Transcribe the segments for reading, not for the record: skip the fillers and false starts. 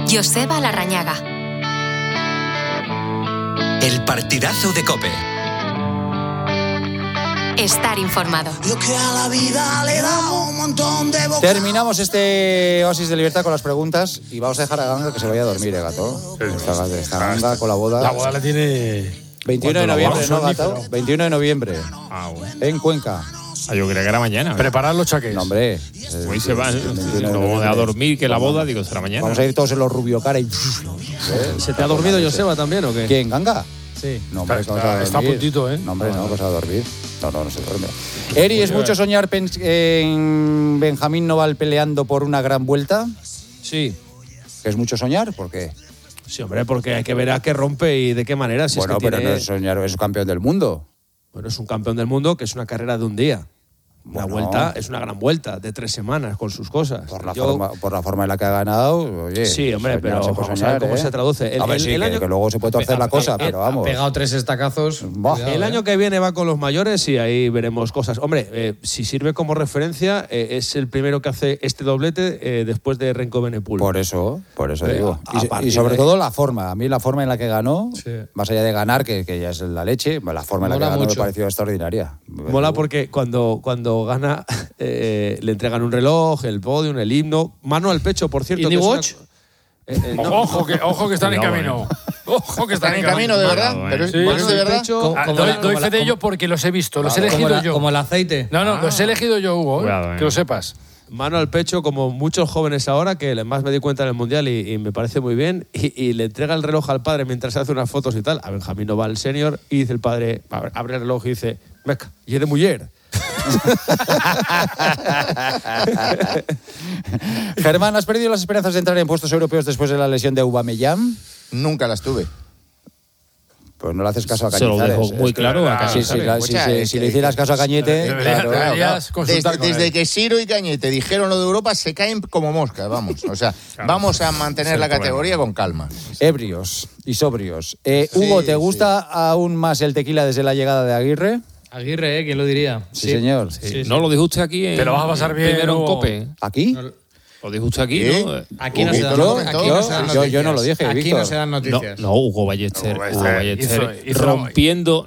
Joseba Larrañaga. El partidazo de COPE. Estar informado. Terminamos este oasis de libertad con las preguntas y vamos a dejar a Ganga que se vaya a dormir, Gato. Esta Ganga con la boda. La boda la tiene 21 de noviembre, ¿no, Gato? 21 de noviembre. Bueno. En Cuenca. Yo creía que era mañana. Preparar los chaqués. No, hombre. Hoy se va a dormir, que la boda, digo, será mañana. Vamos a ir todos en los rubio cara y... ¿Se te ha dormido Joseba también o qué? ¿Quién, Ganga? Sí. No, hombre, está a puntito, ¿eh? No, hombre, no, vas a dormir. No se duerme. Eri, ¿es mucho soñar en Benjamín Noval peleando por una gran vuelta? Sí. ¿Es mucho soñar? ¿Por qué? Sí, hombre, porque hay que ver a qué rompe y de qué manera. Si bueno, es que pero tiene... no es soñar, es campeón del mundo. Bueno, es un campeón del mundo que es una carrera de un día. Una vuelta es una gran vuelta de 3 semanas con sus cosas. Por la forma en la que ha ganado, oye. Sí, hombre, pero vamos a ver cómo se traduce. A ver, sí, que luego se puede torcer la cosa, pero vamos. Ha pegado 3 estacazos. El año que viene va con los mayores y ahí veremos cosas. Hombre, si sirve como referencia, es el primero que hace este doblete después de Renko Benepul. Por eso digo. Y sobre todo la forma. A mí la forma en la que ganó, más allá de ganar, que ya es la leche, la forma en la que ganó me pareció extraordinaria. Mola porque cuando gana le entregan un reloj, el podium, el himno, mano al pecho, por cierto. ¿Indie Watch? No. Ojo que están en camino. Ojo que están en camino, de verdad. Pero es de verdad. Doy fe de ello porque los he visto, los he elegido yo. Como el aceite. No, los he elegido yo, Hugo. Cuidado, que lo sepas. Mano al pecho, como muchos jóvenes ahora, que además me di cuenta en el Mundial y me parece muy bien, y le entrega el reloj al padre mientras se hace unas fotos y tal, a Benjamín Noval senior, y dice el padre, abre el reloj y dice, meca, y es de mujer. Germán, ¿has perdido las esperanzas de entrar en puestos europeos después de la lesión de Aubameyang? Nunca las tuve. Pues no le haces caso a Se lo Cañizares. dejo muy claro a Cañizares. Si le hicieras caso a Cañete... Desde que Siro y Cañete dijeron lo de Europa, se caen como moscas, vamos. O sea, vamos a mantener la categoría con calma. Ebrios y sobrios. Hugo, ¿te gusta aún más el tequila desde la llegada de Aguirre? Aguirre, ¿quién lo diría? Sí, señor. Sí. ¿No lo dijo usted aquí? Te lo vas a pasar bien. Primero en COPE. ¿Aquí? Lo dijo usted aquí, ¿Sí? ¿no? Aquí no se dan noticias. Yo no lo dije, Aquí Víctor. no se dan noticias. No, Hugo Ballester rompiendo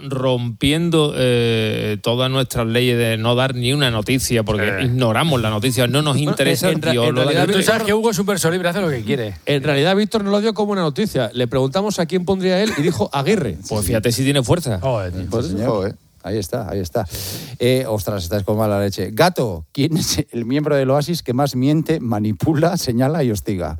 todas nuestras leyes de no dar ni una noticia, porque ignoramos la noticia, no nos interesa. Tú sabes que Hugo es un perso libre, hace lo que quiere. En realidad, Víctor no lo dio como una noticia. Le preguntamos a quién pondría él y dijo Aguirre. Pues fíjate si tiene fuerza. Pues, señor. Ahí está. Ostras, estás con mala leche. Gato, ¿quién es el miembro del Oasis que más miente, manipula, señala y hostiga?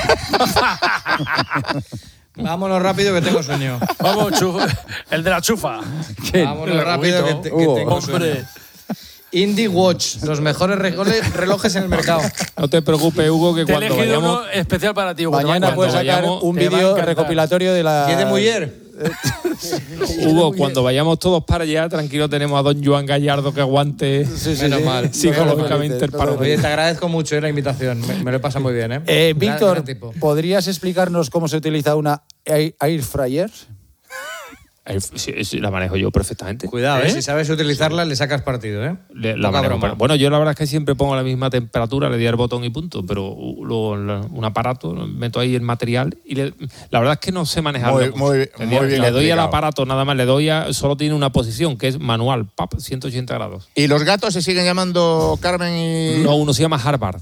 Vámonos rápido que tengo sueño. Vamos, el de la chufa. Vámonos rápido que tengo sueño. Indie Watch, los mejores relojes en el mercado. No te preocupes, Hugo, que Te he cuando elegido vayamos... uno especial para ti, Hugo. Mañana puedes sacar un vídeo recopilatorio de la... ¿Qué de mujer? Hugo, cuando vayamos todos para allá, tranquilo, tenemos a don Joan Gallardo que aguante Menos mal. psicológicamente el paro. Oye, te agradezco mucho la invitación. Me lo he pasado muy bien, Víctor, ¿podrías explicarnos cómo se utiliza una air fryer? Sí, la manejo yo perfectamente. Cuidado, si sabes utilizarla, le sacas partido, Bueno, yo la verdad es que siempre pongo la misma temperatura, le doy al botón y punto, pero un aparato, meto ahí el material y la verdad es que no sé manejarlo. Muy bien le doy al explicado. aparato nada más, solo tiene una posición que es manual, 180 grados. ¿Y los gatos se siguen llamando Carmen y...? No, uno se llama Harvard.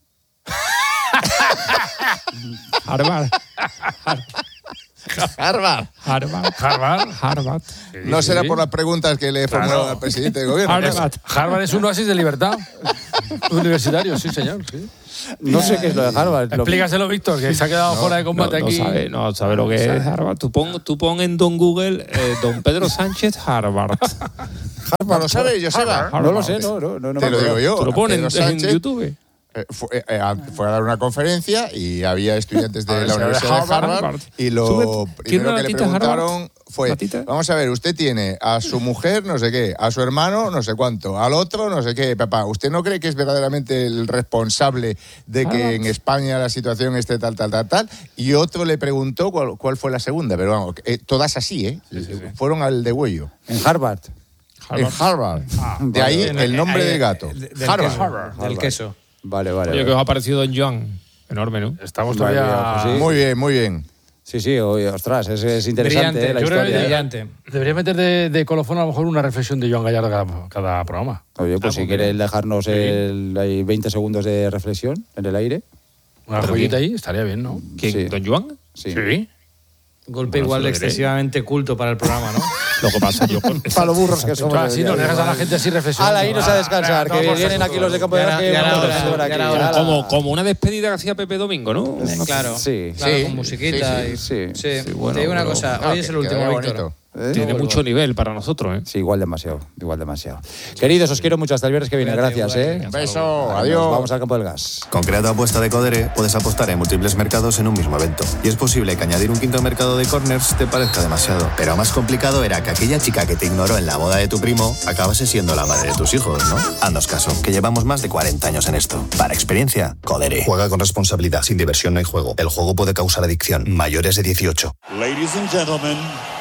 Harvard. No será por las preguntas que le formularon al presidente del gobierno. Harvard es un oasis de libertad. Universitario, sí, señor. Sí. No sé qué es lo de Harvard. Explícaselo, Víctor, que se ha quedado fuera de combate aquí. No sabe lo que es Harvard. Tú pon en Don Google Don Pedro Sánchez Harvard. ¿No lo sabes, Joseba? No lo sé, no. Te lo digo yo. Tú lo pones en YouTube. Fue a dar una conferencia y había estudiantes de la Universidad de Harvard y lo primero que le preguntaron fue, vamos a ver, usted tiene a su mujer no sé qué, a su hermano no sé cuánto, al otro no sé qué, papá, ¿usted no cree que es verdaderamente el responsable de que en España la situación esté tal? Y otro le preguntó cuál fue la segunda, pero vamos, todas así, fueron al degüello. En Harvard. En Harvard. De ahí el nombre del gato. Harvard. Del queso. Vale. Oye, ¿qué os ha parecido Don Joan? Enorme, ¿no? Estamos todavía... Pues sí. Muy bien, muy bien. Sí, ostras, es interesante Brillante, la yo creo que historia. brillante. Debería meter de colofón a lo mejor una reflexión de Joan Gallardo cada programa. Oye, pues si quieres dejarnos ahí 20 segundos de reflexión en el aire. Una joyita ahí estaría bien, ¿no? ¿Quién? Sí. ¿Don Joan? Sí. Golpe Bueno, igual se lo diré. excesivamente culto para el programa, ¿no? Lo que pasa, yo... Para los burros que somos. Así nos dejas a la gente así reflexionando. Hala, irnos a descansar, que vienen aquí los de Campo de Gas, que Como una despedida que hacía Pepe Domingo, ¿no? Claro, Sí. claro, Sí, con musiquita. sí, Sí. bueno, Te digo una pero- cosa, No, hoy es el que último, queda Víctor. bonito. Tiene mucho nivel para nosotros, ¿eh? Sí, igual demasiado. Queridos, os quiero mucho hasta el viernes que viene. Cuídate, Gracias, igual. ¿eh? Un beso, Nos adiós. Vamos al Campo del Gas. Con Creato Apuesta de Codere puedes apostar en múltiples mercados en un mismo evento. Y es posible que añadir un quinto mercado de corners te parezca demasiado. Pero más complicado era que aquella chica que te ignoró en la boda de tu primo acabase siendo la madre de tus hijos, ¿no? Haznos caso, que llevamos más de 40 años en esto. Para experiencia, Codere. Juega con responsabilidad. Sin diversión no hay juego. El juego puede causar adicción. Mayores de 18. Ladies and gentlemen,